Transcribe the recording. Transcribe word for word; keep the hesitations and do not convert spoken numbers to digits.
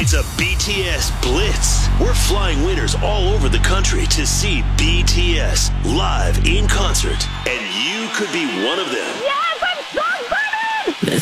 It's a B T S Blitz. We're flying winners all over the country to see B T S live in concert, and you could be one of them. Yes, I'm so excited!